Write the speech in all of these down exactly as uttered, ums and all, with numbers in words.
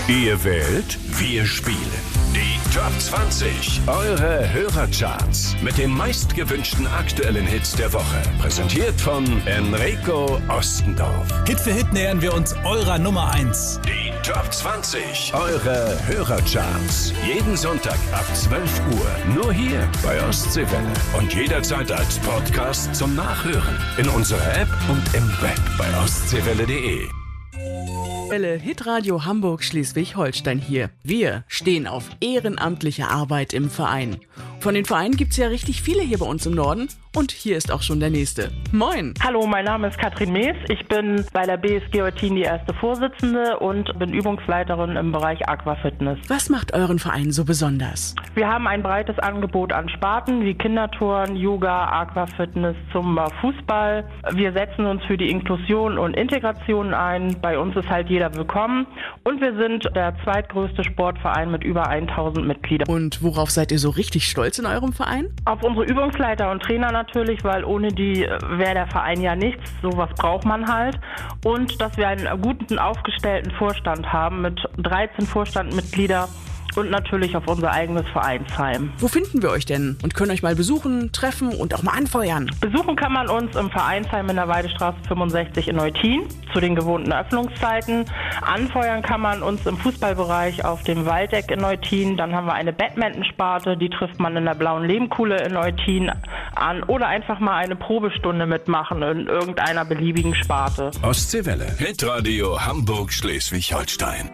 Ihr wählt, wir spielen. Die Top zwanzig, eure Hörercharts mit den meistgewünschten aktuellen Hits der Woche. Präsentiert von Enrico Ostendorf. Hit für Hit nähern wir uns eurer Nummer eins. Die Top zwanzig, eure Hörercharts. Jeden Sonntag ab zwölf Uhr. Nur hier bei Ostseewelle. Und jederzeit als Podcast zum Nachhören. In unserer App und im Web bei ostseewelle punkt de. Hitradio Hamburg Schleswig-Holstein hier. Wir stehen auf ehrenamtliche Arbeit im Verein. Von den Vereinen gibt's ja richtig viele hier bei uns im Norden. Und hier ist auch schon der nächste. Moin! Hallo, mein Name ist Katrin Mees. Ich bin bei der B S G Eutin die erste Vorsitzende und bin Übungsleiterin im Bereich Aquafitness. Was macht euren Verein so besonders? Wir haben ein breites Angebot an Sparten wie Kinderturnen, Yoga, Aquafitness, Zumba, Fußball. Wir setzen uns für die Inklusion und Integration ein. Bei uns ist halt jeder willkommen. Und wir sind der zweitgrößte Sportverein mit über tausend Mitgliedern. Und worauf seid ihr so richtig stolz in eurem Verein? Auf unsere Übungsleiter und Trainer natürlich, weil ohne die wäre der Verein ja nichts. Sowas braucht man halt. Und dass wir einen guten, aufgestellten Vorstand haben mit dreizehn Vorstandmitgliedern. Und natürlich auf unser eigenes Vereinsheim. Wo finden wir euch denn und können euch mal besuchen, treffen und auch mal anfeuern? Besuchen kann man uns im Vereinsheim in der Weidestraße fünfundsechzig in Eutin zu den gewohnten Öffnungszeiten. Anfeuern kann man uns im Fußballbereich auf dem Waldeck in Eutin. Dann haben wir eine Badmintonsparte, die trifft man in der Blauen Lehmkuhle in Eutin an. Oder einfach mal eine Probestunde mitmachen in irgendeiner beliebigen Sparte. Ostseewelle. Hitradio Hamburg Schleswig-Holstein.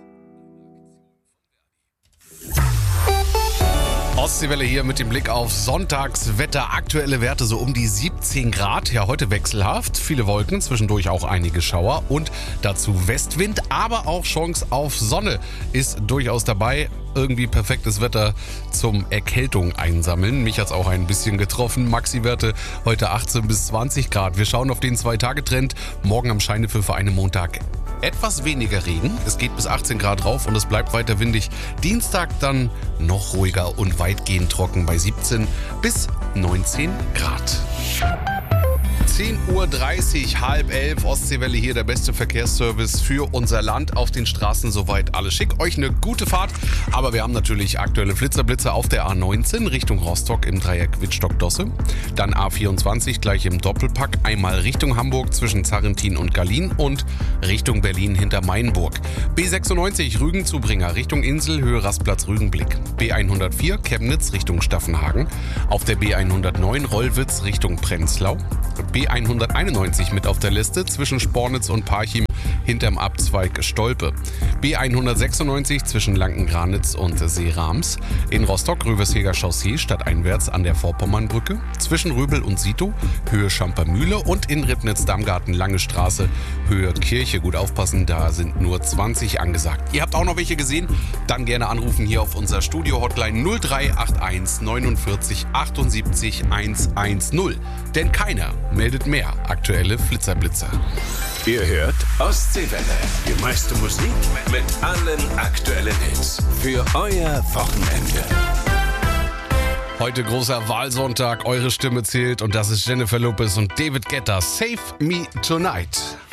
Ostseewelle hier mit dem Blick auf Sonntagswetter. Aktuelle Werte so um die siebzehn Grad. Ja, heute wechselhaft. Viele Wolken, zwischendurch auch einige Schauer und dazu Westwind, aber auch Chance auf Sonne ist durchaus dabei. Irgendwie perfektes Wetter zum Erkältung einsammeln. Mich hat's auch ein bisschen getroffen. Maxi-Werte heute achtzehn bis zwanzig Grad. Wir schauen auf den Zwei-Tage-Trend. Morgen am Scheinefel für einen Montag etwas weniger Regen. Es geht bis achtzehn Grad rauf und es bleibt weiter windig. Dienstag dann noch ruhiger und weitgehend trocken bei siebzehn bis neunzehn Grad. zehn Uhr dreißig, halb elf, Ostseewelle hier, der beste Verkehrsservice für unser Land. Auf den Straßen soweit alles schick. Euch eine gute Fahrt, aber wir haben natürlich aktuelle Flitterblitze auf der A neunzehn Richtung Rostock im Dreieck Wittstock-Dosse. Dann A vierundzwanzig gleich im Doppelpack, einmal Richtung Hamburg zwischen Zarrentin und Gallien und Richtung Berlin hinter Mainburg. B sechsundneunzig Rügen-Zubringer Richtung Insel, Höhe Rastplatz Rügenblick. B hundertvier Chemnitz Richtung Staffenhagen. Auf der B hundertneun Rollwitz Richtung Prenzlau. B hunderteinundneunzig mit auf der Liste zwischen Spornitz und Parchim hinterm Abzweig Stolpe. B hundertsechsundneunzig zwischen Lankengranitz und Seerams. In Rostock Röversheger Chaussee stadteinwärts an der Vorpommernbrücke. Zwischen Röbel und Sito Höhe Schampermühle und in Ribnitz-Damgarten Lange Straße Höhe Kirche. Gut aufpassen, da sind nur zwanzig angesagt. Ihr habt auch noch welche gesehen? Dann gerne anrufen hier auf unser Studio-Hotline null drei acht eins neunundvierzig achtundsiebzig hundertzehn. Denn keiner meldet mehr aktuelle Flitzerblitzer. Ihr hört Ostseewelle. Die meiste Musik mit allen aktuellen Hits. Für euer Wochenende. Heute großer Wahlsonntag, eure Stimme zählt und das ist Jennifer Lopez und David Guetta. Save Me Tonight.